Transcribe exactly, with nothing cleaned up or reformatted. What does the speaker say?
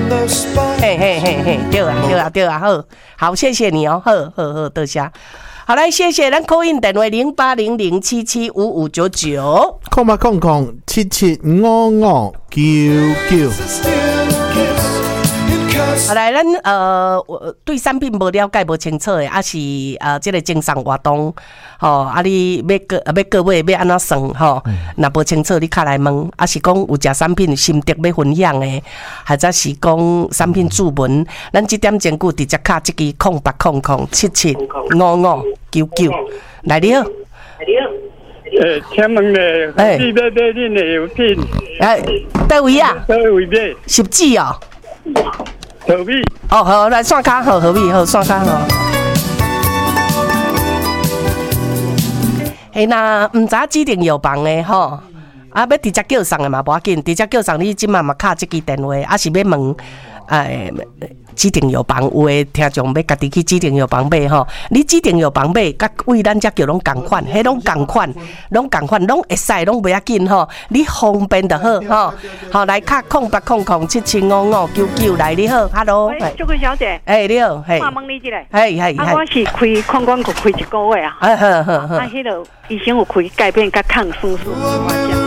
嘿嘿嘿嘿，对啊对啊对啊，好，好，谢谢你哦，好好好，多谢。好，来，谢谢咱 call in 电话零八零零七七五五九九， 空八空空七七五五九九。 好来，咱呃，对产品无了解、无清楚的，还是呃，这个经商活动，吼、哦，啊，你要个要购买要安怎算吼？若、哦、无清楚，你卡来问，啊是讲有只产品心得要分享的，或者是讲产品注文，咱这点前句直接卡这个空八空空七七五五九九，来你好。 诶，请问咧，你要买恁的药品？ 诶，倒位啊？ 倒位买？ 十指哦。 何必？ 哦，好，来线卡好，何必好线卡好。嘿，那唔知指定药房的吼，啊，要直接叫上的嘛，无要紧，直接叫上你即马嘛卡即支电话，啊是要问，诶、呃，指定药房有诶听众要家己去指定药房买吼，你指定药房买，甲为咱遮叫拢共款，迄拢共款，拢共款，拢会使，拢袂要紧吼，你方便就好吼。好，来卡空八空空七七五五九九，来你好 ，Hello， 喂，祝贵小姐， 哎、欸、你好，嘿， 我问你一个， 嘿嘿嘿， 啊，我是开空管局开一个月啊， 哎呵呵呵， 啊，迄个医生有开改变甲抗生素，我